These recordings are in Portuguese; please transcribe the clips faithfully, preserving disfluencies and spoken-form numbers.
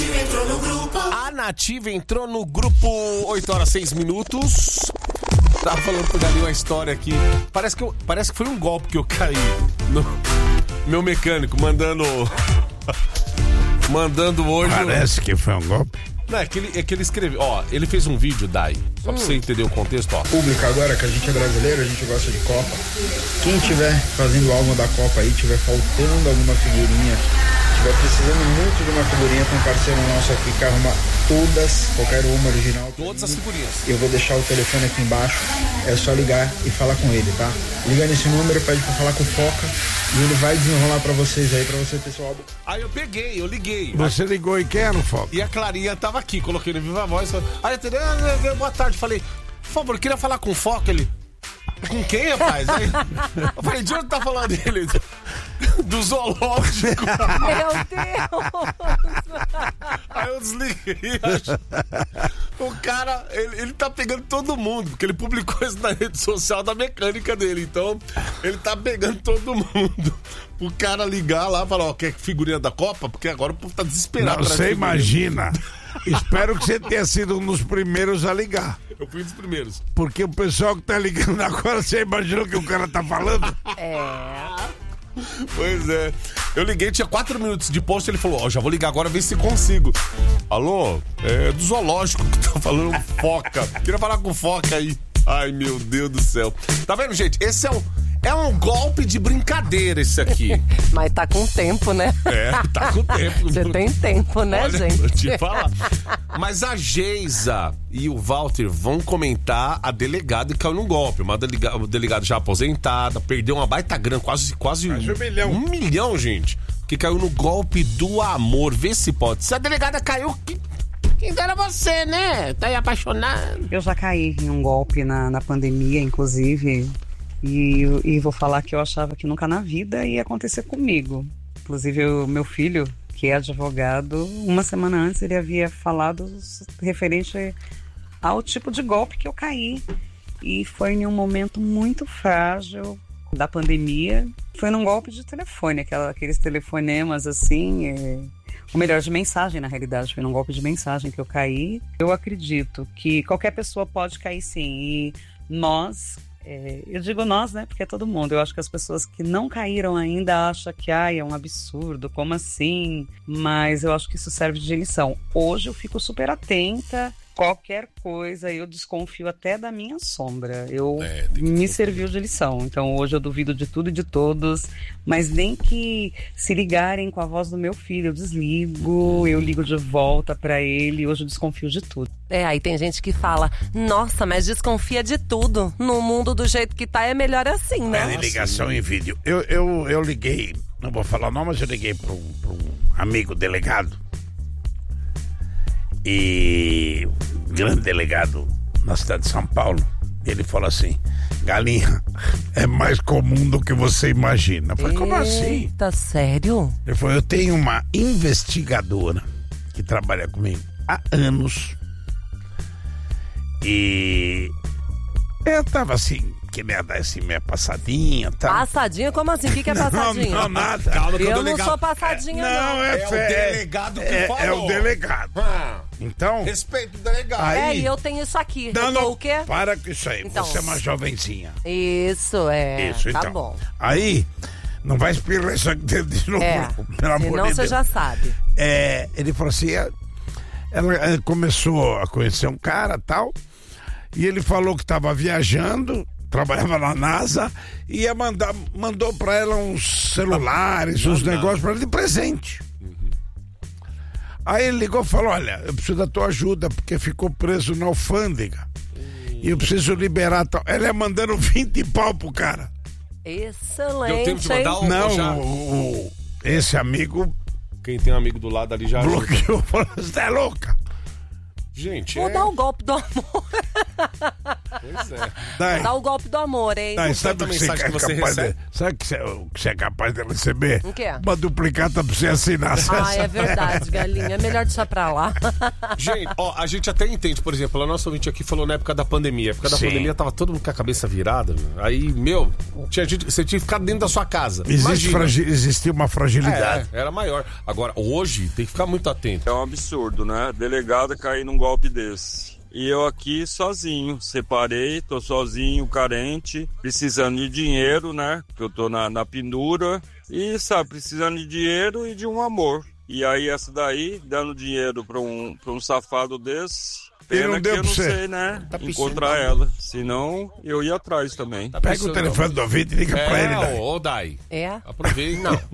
Nativa entrou no grupo. A Nativa entrou no grupo oito horas e seis minutos. Tava falando por ali uma história aqui. Parece que, eu, parece que foi um golpe que eu caí no meu mecânico, mandando... mandando hoje... Parece que foi um golpe. Não, é que ele, é que ele escreveu... Ó, ele fez um vídeo, Dai. Só pra hum. você entender o contexto, ó. Público agora, que a gente é brasileiro, a gente gosta de Copa. Quem tiver fazendo o álbum da Copa aí, tiver faltando alguma figurinha, tiver precisando muito de uma figurinha, tem um parceiro nosso aqui que arruma todas, qualquer uma original. Todas as figurinhas. Eu vou deixar o telefone aqui embaixo, é só ligar e falar com ele, tá? Liga nesse número, pede pra falar com o Foca e ele vai desenrolar pra vocês aí, pra você ter seu álbum. Aí eu peguei, eu liguei. Você ligou e quer, no Foca? E a Clarinha tava aqui, coloquei no Viva Voz. Aí eu falei, ah, boa tarde, falei, por favor, eu queria falar com o Foca, ele... Com quem, rapaz? Aí, eu falei, de onde tá falando ele? Do zoológico. Meu Deus! Aí eu desliguei. O cara, ele, ele tá pegando todo mundo, porque ele publicou isso na rede social da mecânica dele. Então, ele tá pegando todo mundo. O cara ligar lá e falar, ó, quer figurinha da Copa? Porque agora o povo tá desesperado. Não, você imagina. Espero que você tenha sido um dos primeiros a ligar. Eu fui um dos primeiros. Porque o pessoal que tá ligando agora, você imaginou que o cara tá falando? É. Pois é. Eu liguei, tinha quatro minutos de post, ele falou, ó, oh, já vou ligar agora, ver se consigo. Alô, é do zoológico que tá falando Foca. Queria falar com Foca aí. Ai, meu Deus do céu. Tá vendo, gente? Esse é um, é um golpe de brincadeira, esse aqui. Mas tá com tempo, né? É, tá com tempo. Você tem tempo, né, Olha, gente? Vou te falar. Mas a Geisa e o Walter vão comentar a delegada que caiu num golpe. Uma delega, uma delegada já aposentada, perdeu uma baita grana, quase, quase um, um milhão. Um milhão, gente. Que caiu no golpe do amor. Vê se pode. Se a delegada caiu... Que... Quem era você, né? Tá aí apaixonado. Eu já caí em um golpe na, na pandemia, inclusive, e, e vou falar que eu achava que nunca na vida ia acontecer comigo. Inclusive, o meu filho, que é advogado, uma semana antes ele havia falado referente ao tipo de golpe que eu caí. E foi em um momento muito frágil da pandemia. Foi num golpe de telefone, aquela, aqueles telefonemas assim... É... Ou melhor, de mensagem, na realidade. Foi num golpe de mensagem que eu caí. Eu acredito que qualquer pessoa pode cair, sim. E nós, é, eu digo nós, né? Porque é todo mundo. Eu acho que as pessoas que não caíram ainda acham que ai, é um absurdo, como assim? Mas eu acho que isso serve de lição. Hoje eu fico super atenta. Qualquer coisa, eu desconfio até da minha sombra. Eu é, me serviu de lição. Então hoje eu duvido de tudo e de todos, mas nem que se ligarem com a voz do meu filho, eu desligo, eu ligo de volta pra ele. Hoje eu desconfio de tudo. É, aí tem gente que fala, nossa, mas desconfia de tudo. No mundo do jeito que tá é melhor assim, né? É ligação em vídeo. Eu, eu, eu liguei, não vou falar o nome, mas eu liguei pra um, pra um amigo delegado. E o grande delegado na cidade de São Paulo, ele falou assim, Galinha, é mais comum do que você imagina. Eu falei, como assim? Eita, sério? Ele falou, eu tenho uma investigadora que trabalha comigo há anos e eu tava assim, queria dar assim minha passadinha, tá? Passadinha? Como assim? O que, que é passadinha? Não, não, nada. Calma, que eu o delegado... não sou passadinha, é, não. Não, é, é fé, o delegado que é, falou. É o delegado. Ah, então... respeito o delegado. Aí, é, e eu tenho isso aqui. Não, eu não, tô o quê? para com isso aí. Então, você é uma jovenzinha. Isso, é. Isso, então. Tá bom. Aí, não vai espirrar isso aqui dentro de novo, É, pelo amor senão de você Deus. já sabe. É, ele falou assim, ela, ela começou a conhecer um cara e tal, e ele falou que estava viajando, trabalhava na NASA, e ia mandar, mandou pra ela uns celulares, uns negócios pra ela de presente. Uhum. Aí ele ligou e falou, olha, eu preciso da tua ajuda, porque ficou preso na alfândega. Uhum. E eu preciso liberar tal. Ela ia mandando vinte pau pro cara. Excelente. Deu tempo de mandar o, Não, já... o, o, esse amigo... Quem tem um amigo do lado ali já... bloqueou, falou, você é louca? Gente, Vou é... dar o golpe do amor. Pois é. Dai, Vou dar o golpe do amor, hein? Dai, sabe tanta o que você, mensagem é que você capaz de, recebe? sabe que você, o que você é capaz de receber? O quê? Uma duplicata pra você assinar. Ah, é verdade, galinha. É melhor deixar pra lá. Gente, ó, a gente até entende, por exemplo, a nossa ouvinte aqui falou na época da pandemia. Na época da Sim. pandemia tava todo mundo com a cabeça virada. Meu. Aí, meu, tinha gente, você tinha que ficar dentro da sua casa. Existe Imagina. fragi- existia uma fragilidade. É, era maior. Agora, hoje, tem que ficar muito atento. É um absurdo, né? Delegado cair num golpe desse. E eu aqui sozinho, separei, tô sozinho, carente, precisando de dinheiro, né? Porque eu tô na, na pendura. E, sabe, precisando de dinheiro e de um amor. E aí essa daí, dando dinheiro pra um, pra um safado desse... E não Pena que deu eu pra não você. sei, né? Tá Encontrar ela. Senão, eu ia atrás também. Tá Pega pensando, o telefone do ouvinte e liga pra ele. É, Dai. ô, ô, Dai. É? Aproveita. Não.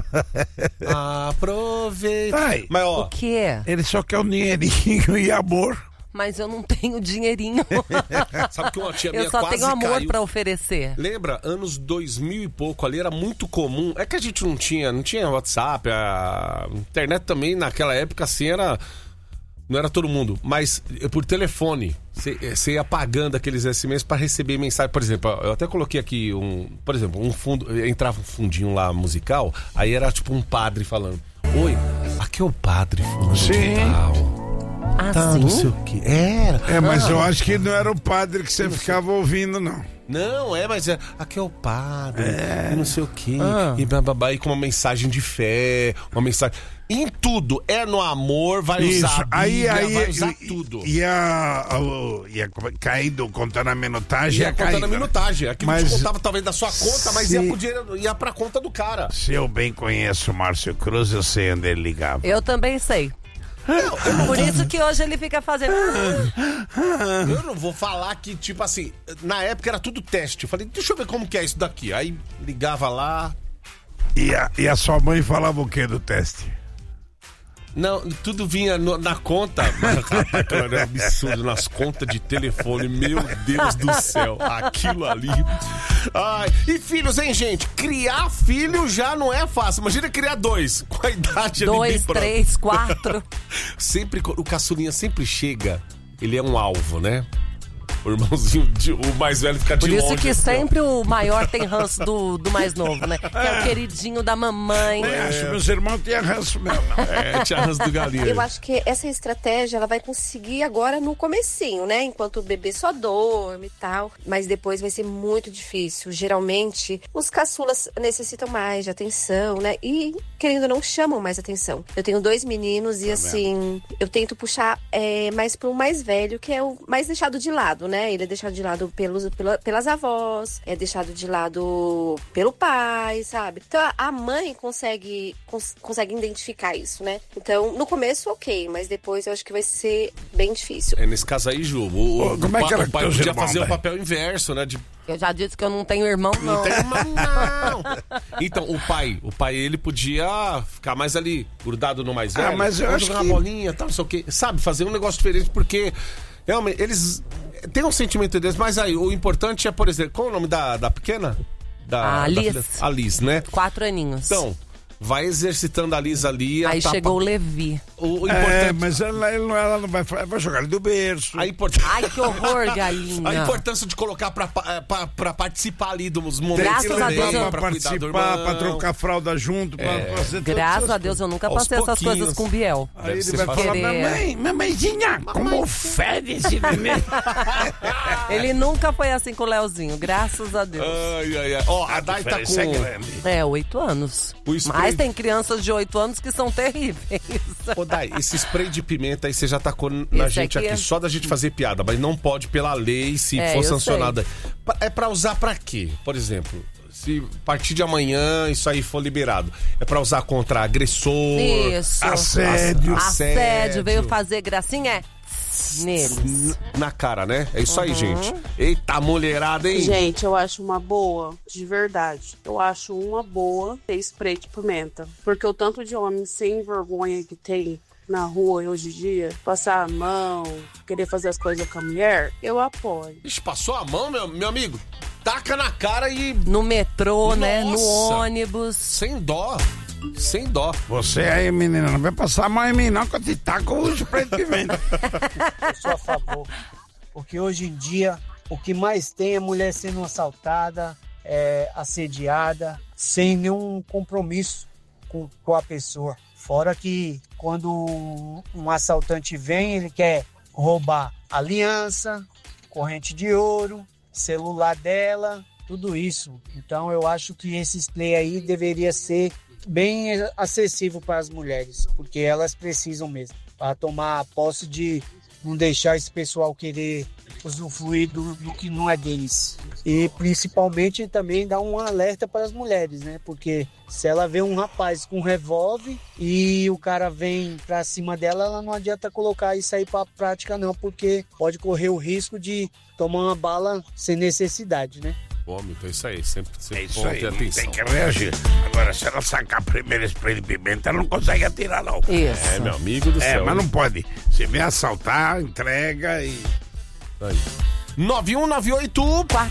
Aproveita. Dai. Mas, ó, O quê? Ele só quer um dinheirinho e amor. Mas eu não tenho dinheirinho. sabe que uma tia minha Eu só quase tenho amor caiu. pra oferecer. Lembra, anos dois mil e pouco ali, era muito comum. É que a gente não tinha, não tinha WhatsApp, a internet também naquela época assim era... Não era todo mundo, mas por telefone. Você ia pagando aqueles S M S pra receber mensagem. Por exemplo, eu até coloquei aqui um... Por exemplo, um fundo... Entrava um fundinho lá musical, aí era tipo um padre falando: Oi, aqui é o padre fulano de Sim. tal. Ah, Tá, sim? não sei o que. Era. É, mas eu acho que não era o padre que você ficava ouvindo, não. Não, é, mas é, aqui é o padre, e não sei o quê, Ah. e bababá, e com uma mensagem de fé, uma mensagem... Em tudo, é no amor, vai Isso, usar a aí, Bíblia, aí vai usar i- tudo. ia, o- ia caindo, contando a minutagem, Ia ia contando a caindo. minutagem. Aquilo Mas te contava talvez da sua conta, mas se- ia, pro dinheiro, ia pra conta do cara. Se eu bem conheço o Márcio Cruz, eu sei onde ele ligava. Eu também sei. Por isso que hoje ele fica fazendo. Eu não vou falar que, tipo assim, na época era tudo teste. Eu falei, deixa eu ver como que é isso daqui. Aí ligava lá. E a, e a sua mãe falava o que do teste? Não, tudo vinha no- na conta. Mas, rapaz, aquilo era um absurdo nas contas de telefone. Meu Deus do céu. Aquilo ali. Ai, e filhos, hein, gente? Criar filho já não é fácil. Imagina criar dois. Com a idade ali Dois, bem próxima. três, quatro. Sempre, o caçulinha sempre chega. Ele é um alvo, né? O irmãozinho, de- o mais velho fica de Por longe. isso que assim, ó. sempre o maior tem ranço do, do mais novo, né? Que é o queridinho da mamãe. Eu acho que meus irmãos tinham ranço mesmo. não. É, tinha ranço do galinho. Eu acho que essa estratégia ela vai conseguir agora no comecinho, né? Enquanto o bebê só dorme e tal. Mas depois vai ser muito difícil. Geralmente, os caçulas necessitam mais de atenção, né? E, querendo ou não, chamam mais atenção. Eu tenho dois meninos e, assim, eu tento puxar é, mais pro mais velho, que é o mais deixado de lado, né? Ele é deixado de lado pelos, pela- pelas avós, é deixado de lado pelo pai, sabe? Então, a- a mãe consegue, cons- consegue identificar isso, né? Então, no começo, ok, mas depois eu acho que vai ser bem difícil. É nesse caso aí, Ju, o, Ô, como é o, que pa- era o pai com teus podia irmãos, fazer o velho? papel inverso, né? De Eu já disse que eu não tenho irmão, não. não tem irmão, não. Então, o pai, o pai, ele podia ficar mais ali, grudado no mais Ah, velho. mas eu vamos acho jogar que- uma bolinha, tal, não sei o quê. Sabe, fazer um negócio diferente, porque realmente eles têm um sentimento deles, mas aí, o importante é, por exemplo, qual é o nome da, da pequena? Da, A da Liz. filha? A Liz, né? Quatro aninhos. Então, vai exercitando a Liz ali. Aí a tapa- chegou o Levi. O, o É, importante... mas ela, ela não, ela não vai, ela vai jogar ele do berço. A import... Ai, que horror, galinha. A importância de colocar pra, pra, pra participar ali dos momentos Graças também, a Deus, eu- pra, pra cuidar do participar, irmão. pra trocar fralda junto, pra fazer todas Graças essas a Deus eu nunca Aos passei essas pouquinhos. coisas com o Biel. Aí Deve ele ser vai fácil. falar, Querer- mamãe, mamãezinha, como fede esse neném. Ele nunca foi assim com o Leozinho, graças a Deus. Ai, ai, ai. Ó, a Dai tá diferença é com... grande. É, oito anos. O spray- Mas tem crianças de oito anos que são terríveis. Ô, Dai, esse spray de pimenta aí você já tacou na Esse gente aqui aqui, é- só da gente fazer piada, mas não pode pela lei, se É, for eu sancionada. Pa- É pra usar pra quê? Por exemplo, se a partir de amanhã isso aí for liberado, é pra usar contra agressor, Isso. Assédio. Assédio. Veio fazer gracinha, é neles. n- na cara, né? É isso Uhum. aí, gente. Eita, mulherada, hein? Gente, eu acho uma boa, de verdade. Eu acho uma boa ter spray de pimenta. Porque o tanto de homem sem vergonha que tem na rua hoje em dia, passar a mão, querer fazer as coisas com a mulher, eu apoio. Ixi, passou a mão, meu, meu amigo? Taca na cara e No metrô, né? No Nossa. ônibus. sem dó. Sem dó. Você aí, menina, não vai passar mal em mim, não, que eu te taco o spray que vem. Eu sou a favor. Porque hoje em dia, o que mais tem é mulher sendo assaltada, é, assediada, sem nenhum compromisso com, com a pessoa. Fora que quando um, um assaltante vem, ele quer roubar aliança, corrente de ouro, celular dela, tudo isso. Então eu acho que esse play aí deveria ser bem acessível para as mulheres, porque elas precisam mesmo, para tomar posse de não deixar esse pessoal querer usufruir do, do que não é deles. E principalmente também dar um alerta para as mulheres, né? Porque se ela vê um rapaz com um revólver e o cara vem para cima dela, ela não adianta colocar isso aí para prática não, porque pode correr o risco de tomar uma bala sem necessidade, né? Bom, então é isso aí, sempre, sempre É isso bom aí, ter não atenção. tem que reagir. Agora, se ela sacar primeiro spray de pimenta, ela não consegue atirar, não. Isso. É, meu amigo do É, céu. mas não pode. Se vem assaltar, entrega e... Aí. nove um nove oito Quarta